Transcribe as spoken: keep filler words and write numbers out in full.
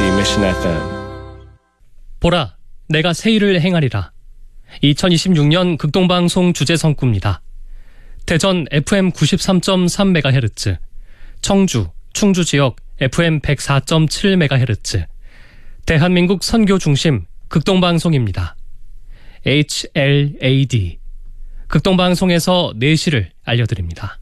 엠비씨 Mission 에프엠. 보라, 내가 새 일을 행하리라. 이천이십육 년 극동방송 주제성구입니다. 대전 에프엠 구십삼 점 삼 메가헤르츠, 청주, 충주 지역 에프엠 백사 점 칠 메가헤르츠, 대한민국 선교 중심 극동방송입니다. 에이치엘에이디, 극동방송에서 내시를 알려드립니다.